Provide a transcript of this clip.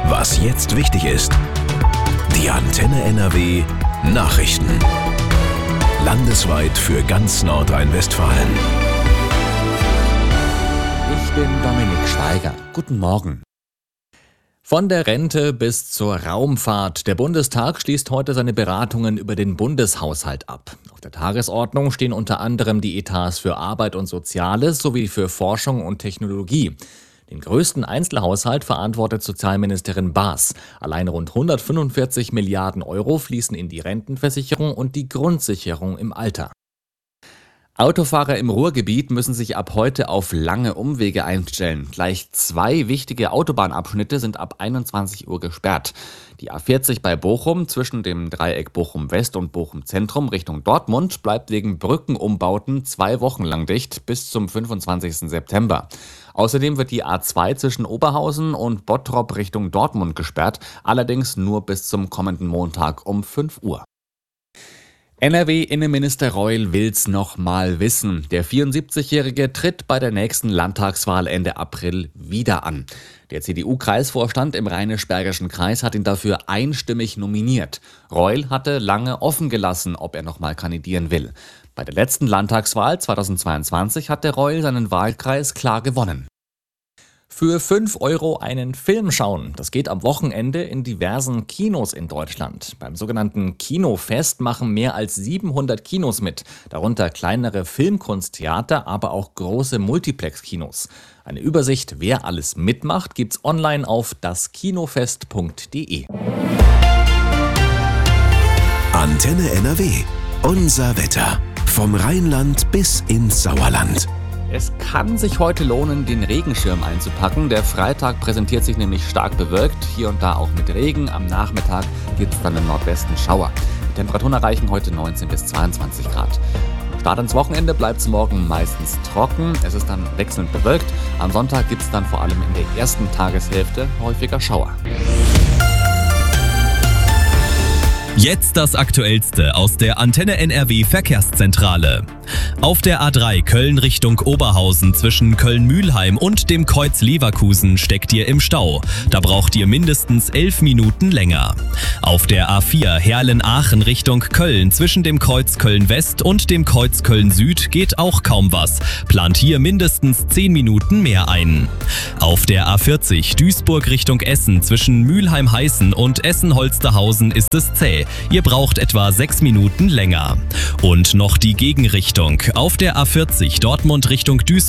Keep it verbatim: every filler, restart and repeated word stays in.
Was jetzt wichtig ist. Die Antenne N R W Nachrichten. Landesweit für ganz Nordrhein-Westfalen. Ich bin Dominik Schweiger. Guten Morgen. Von der Rente bis zur Raumfahrt. Der Bundestag schließt heute seine Beratungen über den Bundeshaushalt ab. Auf der Tagesordnung stehen unter anderem die Etats für Arbeit und Soziales sowie für Forschung und Technologie. Den größten Einzelhaushalt verantwortet Sozialministerin Baas. Allein rund hundertfünfundvierzig Milliarden Euro fließen in die Rentenversicherung und die Grundsicherung im Alter. Autofahrer im Ruhrgebiet müssen sich ab heute auf lange Umwege einstellen. Gleich zwei wichtige Autobahnabschnitte sind ab einundzwanzig Uhr gesperrt. Die A vierzig bei Bochum zwischen dem Dreieck Bochum West und Bochum Zentrum Richtung Dortmund bleibt wegen Brückenumbauten zwei Wochen lang dicht bis zum fünfundzwanzigsten September. Außerdem wird die A zwei zwischen Oberhausen und Bottrop Richtung Dortmund gesperrt, allerdings nur bis zum kommenden Montag um fünf Uhr. N R W-Innenminister Reul will's noch mal wissen. Der vierundsiebzigjährige tritt bei der nächsten Landtagswahl Ende April wieder an. Der C D U-Kreisvorstand im Rheinisch-Bergischen Kreis hat ihn dafür einstimmig nominiert. Reul hatte lange offen gelassen, ob er noch mal kandidieren will. Bei der letzten Landtagswahl zweitausendzweiundzwanzig hat der Reul seinen Wahlkreis klar gewonnen. Für fünf Euro einen Film schauen. Das geht am Wochenende in diversen Kinos in Deutschland. Beim sogenannten Kinofest machen mehr als siebenhundert Kinos mit, darunter kleinere Filmkunsttheater, aber auch große Multiplex-Kinos. Eine Übersicht, wer alles mitmacht, gibt's online auf das kinofest punkt de. Antenne N R W. Unser Wetter. Vom Rheinland bis ins Sauerland. Es kann sich heute lohnen, den Regenschirm einzupacken. Der Freitag präsentiert sich nämlich stark bewölkt, hier und da auch mit Regen. Am Nachmittag gibt es dann im Nordwesten Schauer. Die Temperaturen erreichen heute neunzehn bis zweiundzwanzig Grad. Am Start ins Wochenende bleibt es morgen meistens trocken. Es ist dann wechselnd bewölkt. Am Sonntag gibt es dann vor allem in der ersten Tageshälfte häufiger Schauer. Jetzt das Aktuellste aus der Antenne N R W Verkehrszentrale. Auf der A drei Köln Richtung Oberhausen zwischen Köln-Mühlheim und dem Kreuz Leverkusen steckt ihr im Stau. Da braucht ihr mindestens elf Minuten länger. Auf der A vier Herlen-Aachen Richtung Köln zwischen dem Kreuz Köln-West und dem Kreuz Köln-Süd geht auch kaum was. Plant hier mindestens zehn Minuten mehr ein. Auf der A vierzig Duisburg Richtung Essen zwischen Mülheim-Heißen und Essen-Holsterhausen ist es zäh. Ihr braucht etwa sechs Minuten länger. Und noch die Gegenrichtung. Auf der A vierzig Dortmund Richtung Duisburg